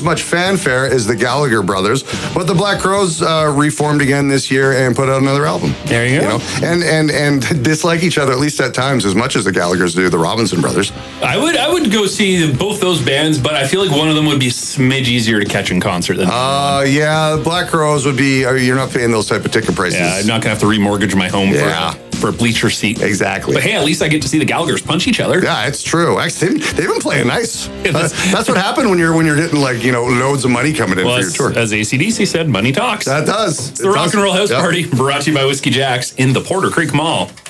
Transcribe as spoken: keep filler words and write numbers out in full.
much fanfare as the Gallagher brothers, but the Black Crowes uh, reformed again this year and put out another album. There you go. You know, and and and dislike each other at least at times as much as the Gallaghers do the Robinson brothers. I would I would go see both those bands, but I feel like one of them would be a smidge easier to catch in concert than the other. Uh, yeah, Black Crowes would be. Uh, you're not paying those type of ticket prices. Yeah, I'm not gonna have to remortgage my home Yeah. for for a bleacher seat. Exactly. But hey, at least I get to see the Gallaghers punch each other. Yeah, it's true. Actually, they've, they've been playing nice. Yeah, that's, that's- that's what happened when you're when you're getting like you know loads of money coming in Well, for your as, tour. as A C D C said, money talks. That does. It's the Rock and Roll House Yep. Party, brought to you by Whiskey Jacks in the Porter Creek Mall.